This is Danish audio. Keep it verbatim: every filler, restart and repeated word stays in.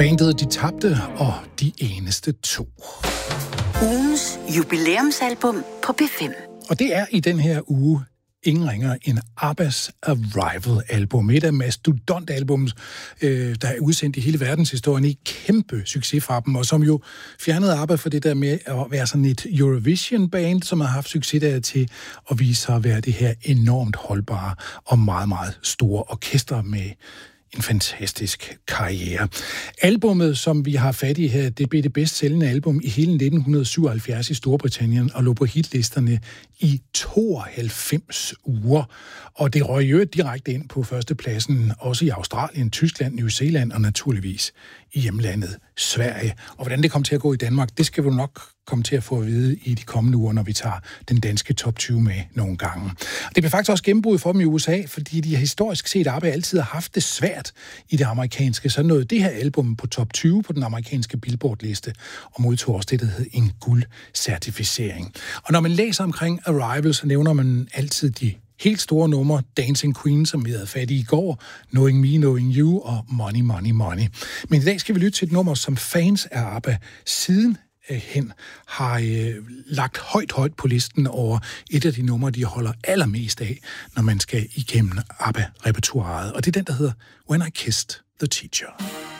Bandet De Tabte og De Eneste To. Ugens jubilæumsalbum på B fem. Og det er i den her uge ingen ringer end ABBA's Arrival-album. Et af mastodontalbum, øh, der er udsendt i hele verdenshistorien, i kæmpe succes fra dem, og som jo fjernede ABBA for det der med at være sådan et Eurovision-band, som har haft succes der til at vise sig at være det her enormt holdbare og meget, meget store orkester med en fantastisk karriere. Albummet, som vi har fat i her, det blev det bedst sælgende album i hele nitten syvoghalvfjerds i Storbritannien og lå på hitlisterne i tooghalvfems uger. Og det røg jo direkte ind på førstepladsen, også i Australien, Tyskland, New Zealand og naturligvis i hjemlandet Sverige. Og hvordan det kom til at gå i Danmark, det skal vi nok komme til at få at vide i de kommende uger, når vi tager den danske top tyve med nogle gange. Det blev faktisk også gennembrud for dem i U S A, fordi de historisk set ABBA altid har haft det svært i det amerikanske. Så nåede det her album på top tyve på den amerikanske Billboard-liste og modtog også det, der hed en guldcertificering. Og når man læser omkring Arrival, så nævner man altid de helt store numre, Dancing Queen, som vi havde fat i i går, Knowing Me, Knowing You og Money, Money, Money. Men i dag skal vi lytte til et nummer, som fans af ABBA siden hen har øh, lagt højt, højt på listen over et af de numre, de holder allermest af, når man skal igennem ABBA-repertoiret. Og det er den, der hedder When I Kissed the Teacher.